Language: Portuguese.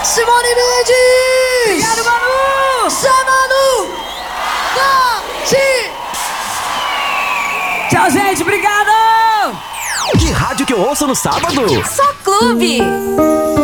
Simone Mendes! Obrigado, Manu! Manu! Tchau, gente, obrigado! Que rádio que eu ouço no sábado? Só Clube.